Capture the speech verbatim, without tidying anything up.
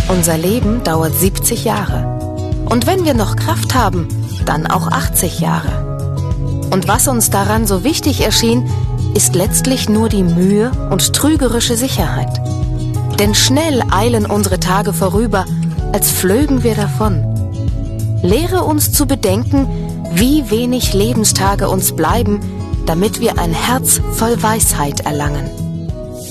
Unser Leben dauert siebzig Jahre. Und wenn wir noch Kraft haben, dann auch achtzig Jahre. Und was uns daran so wichtig erschien, ist letztlich nur die Mühe und trügerische Sicherheit. Denn schnell eilen unsere Tage vorüber, als flögen wir davon. Lehre uns zu bedenken, wie wenig Lebenstage uns bleiben, damit wir ein Herz voll Weisheit erlangen.